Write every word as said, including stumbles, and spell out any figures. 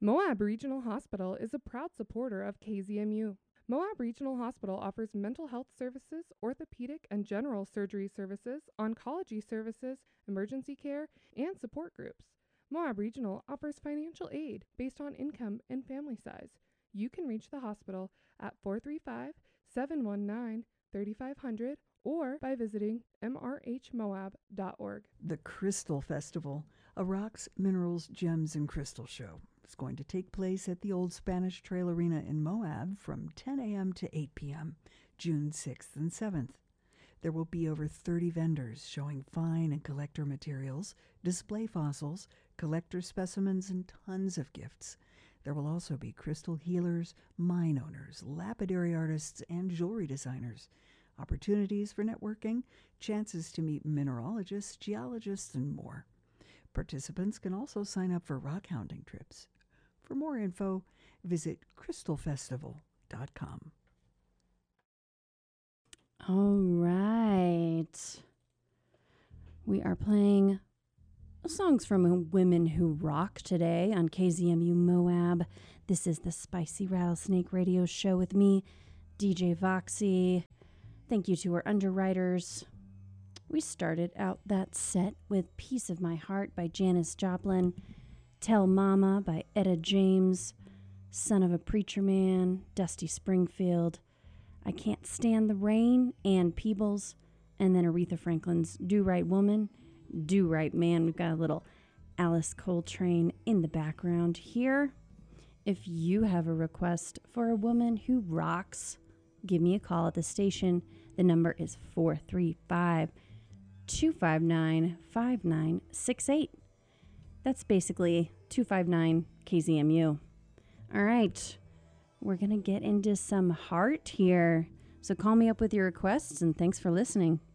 Moab Regional Hospital is a proud supporter of K Z M U. Moab Regional Hospital offers mental health services, orthopedic and general surgery services, oncology services, emergency care, and support groups. Moab Regional offers financial aid based on income and family size. You can reach the hospital at four three five, seven one nine, three five zero zero or by visiting m r h moab dot org. The Crystal Festival, a rocks, minerals, gems, and crystal show, is going to take place at the Old Spanish Trail Arena in Moab from ten a.m. to eight p.m., June sixth and seventh. There will be over thirty vendors showing fine and collector materials, display fossils, collector specimens, and tons of gifts. There will also be crystal healers, mine owners, lapidary artists, and jewelry designers. Opportunities for networking, chances to meet mineralogists, geologists, and more. Participants can also sign up for rock hounding trips. For more info, visit crystal festival dot com. All right. We are playing songs from Women Who Rock today on K Z M U Moab. This is the Spicy Rattlesnake Radio Show with me, D J Voxy. Thank you to our underwriters. We started out that set with Piece of My Heart by Janis Joplin, Tell Mama by Etta James, Son of a Preacher Man, Dusty Springfield, I Can't Stand the Rain, Ann Peebles, and then Aretha Franklin's Do Right Woman, Do Right Man. We've got a little Alice Coltrane in the background here. If you have a request for a woman who rocks, give me a call at the station. The number is four three five, two five nine, five nine six eight. That's basically two five nine K Z M U. All right, we're going to get into some heart here. So call me up with your requests, and thanks for listening.